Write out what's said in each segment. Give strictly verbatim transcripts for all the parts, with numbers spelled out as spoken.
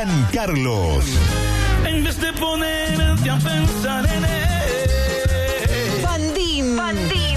San Carlos. En vez de ponerte a pensar en él. Bandín. Bandín.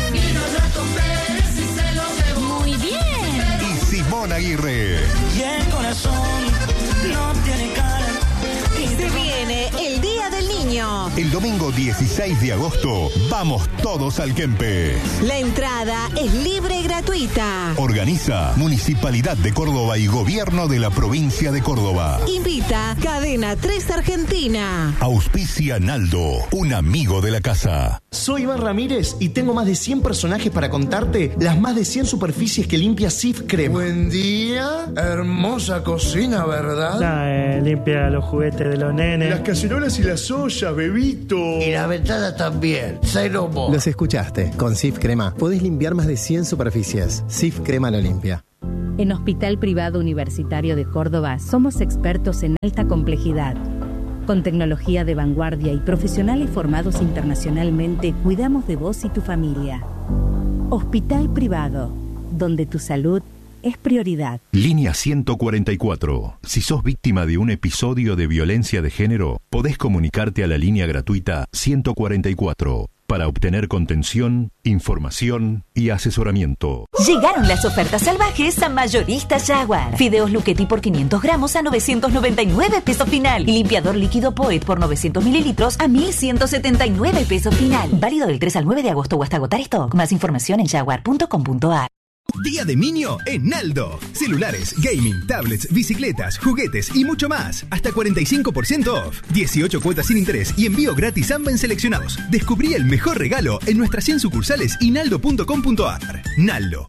Muy bien. Y Simón Aguirre. Y el corazón no tiene cara. Se viene el Día del Niño. El domingo dieciséis de agosto, vamos todos al Kempes. La entrada es libre y gratuita. Organiza Municipalidad de Córdoba y Gobierno de la Provincia de Córdoba. Invita Cadena tres Argentina. Auspicia Naldo, un amigo de la casa. Soy Iván Ramírez y tengo más de cien personajes para contarte las más de cien superficies que limpia Sif Crema. Buen día, hermosa cocina, ¿verdad? La, eh, limpia los juguetes de los nenes. Las cacerolas y las ollas, bebito. Y la ventana también, cero mo. Los escuchaste, con Sif Crema podés limpiar más de cien superficies. Sif Crema lo limpia. En Hospital Privado Universitario de Córdoba somos expertos en alta complejidad. Con tecnología de vanguardia y profesionales formados internacionalmente, cuidamos de vos y tu familia. Hospital Privado, donde tu salud es prioridad. Línea ciento cuarenta y cuatro. Si sos víctima de un episodio de violencia de género, podés comunicarte a la línea gratuita ciento cuarenta y cuatro para obtener contención, información y asesoramiento. Llegaron las ofertas salvajes a Mayoristas Jaguar. Fideos Luchetti por quinientos gramos a novecientos noventa y nueve pesos final. Y limpiador líquido Poet por novecientos mililitros a mil ciento setenta y nueve pesos final. Válido del tres al nueve de agosto o hasta agotar stock. Más información en jaguar punto com punto a r. Día de Niño en Naldo. Celulares, gaming, tablets, bicicletas, juguetes y mucho más. Hasta cuarenta y cinco por ciento off. dieciocho cuotas sin interés y envío gratis a ambas seleccionados. Descubrí el mejor regalo en nuestras cien sucursales y naldo punto com punto a r. Naldo.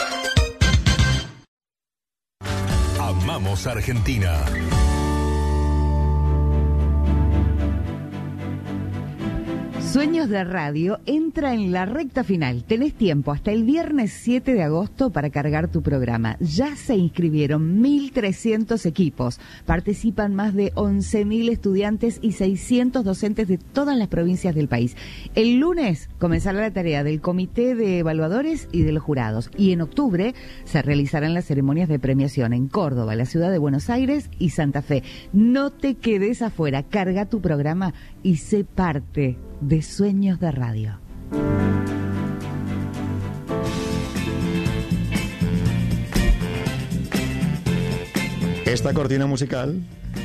Amamos Argentina. Sueños de Radio entra en la recta final. Tenés tiempo hasta el viernes siete de agosto para cargar tu programa. Ya se inscribieron mil trescientos equipos. Participan más de once mil estudiantes y seiscientos docentes de todas las provincias del país. El lunes comenzará la tarea del comité de evaluadores y de los jurados. Y en octubre se realizarán las ceremonias de premiación en Córdoba, la ciudad de Buenos Aires y Santa Fe. No te quedes afuera. Carga tu programa y sé parte de Sueños de Radio. Esta cortina musical,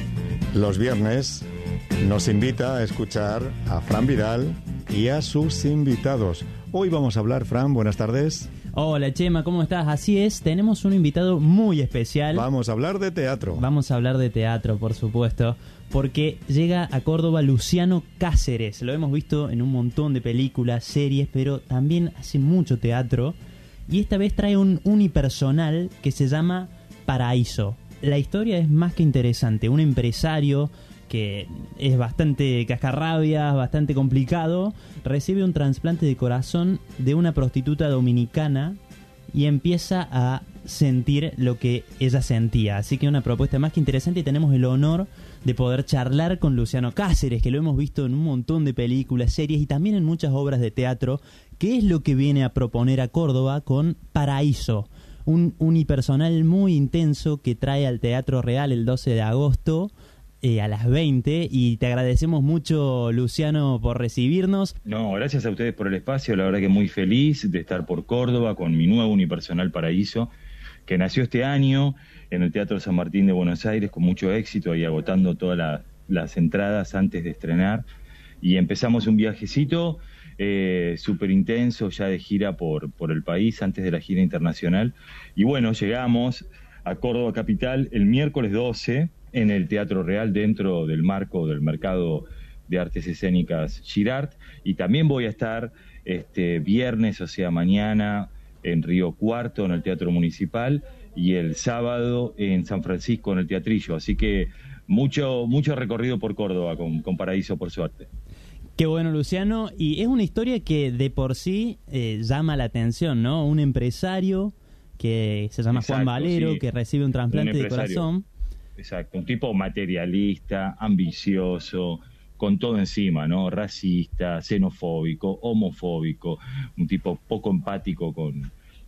los viernes, nos invita a escuchar a Fran Vidal y a sus invitados. Hoy vamos a hablar, Fran, buenas tardes. Hola Chema, ¿cómo estás? Así es, tenemos un invitado muy especial. Vamos a hablar de teatro. Vamos a hablar de teatro, por supuesto, porque llega a Córdoba Luciano Cáceres. Lo hemos visto en un montón de películas, series, pero también hace mucho teatro. Y esta vez trae un unipersonal que se llama Paraíso. La historia es más que interesante. Un empresario que es bastante cascarrabias, bastante complicado, recibe un trasplante de corazón de una prostituta dominicana y empieza a sentir lo que ella sentía. Así que una propuesta más que interesante, y tenemos el honor de poder charlar con Luciano Cáceres, que lo hemos visto en un montón de películas, series y también en muchas obras de teatro. ¿Qué es lo que viene a proponer a Córdoba con Paraíso? Un unipersonal muy intenso que trae al Teatro Real el doce de agosto eh, a las veinte, y te agradecemos mucho, Luciano, por recibirnos. No, gracias a ustedes por el espacio, la verdad que muy feliz de estar por Córdoba con mi nuevo unipersonal Paraíso, que nació este año en el Teatro San Martín de Buenos Aires con mucho éxito y agotando todas la, las entradas antes de estrenar, y empezamos un viajecito eh, súper intenso ya de gira por, por el país antes de la gira internacional, y bueno, llegamos a Córdoba Capital el miércoles doce en el Teatro Real dentro del marco del Mercado de Artes Escénicas Girard, y también voy a estar este viernes, o sea mañana, en Río Cuarto en el Teatro Municipal, y el sábado en San Francisco en el Teatrillo, así que mucho mucho recorrido por Córdoba con, con Paraíso, por suerte. Qué bueno, Luciano, y es una historia que de por sí eh, llama la atención, ¿no? Un empresario que se llama Exacto, Juan Valero, sí, que recibe un trasplante de corazón. Exacto, un tipo materialista, ambicioso, con todo encima, ¿no? Racista, xenofóbico, homofóbico, un tipo poco empático con,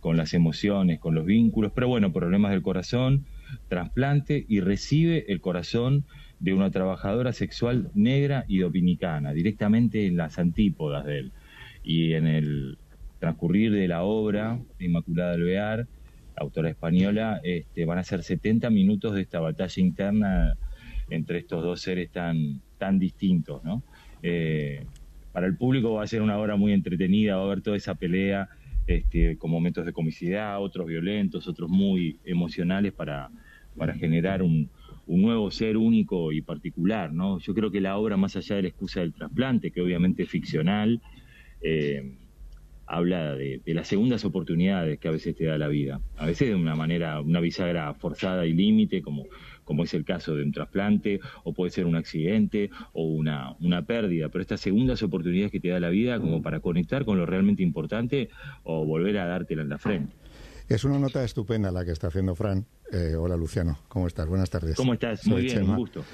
con las emociones, con los vínculos, pero bueno, problemas del corazón, trasplante, y recibe el corazón de una trabajadora sexual negra y dominicana, directamente en las antípodas de él. Y en el transcurrir de la obra de Inmaculada Alvear, autora española, este, van a ser setenta minutos de esta batalla interna entre estos dos seres tan, tan distintos, ¿no? Eh, para el público va a ser una obra muy entretenida, va a haber toda esa pelea, este, con momentos de comicidad, otros violentos, otros muy emocionales para, para generar un, un nuevo ser único y particular, ¿no? Yo creo que la obra, más allá de la excusa del trasplante, que obviamente es ficcional, eh, habla de, de las segundas oportunidades que a veces te da la vida, a veces de una manera, una bisagra forzada y límite, como, como es el caso de un trasplante, o puede ser un accidente o una, una pérdida, pero estas segundas oportunidades que te da la vida como para conectar con lo realmente importante o volver a dártela en la frente. Es una nota estupenda la que está haciendo Fran. Eh, hola Luciano, ¿cómo estás? Buenas tardes. ¿Cómo estás? Soy Muy bien, Chema. un gusto.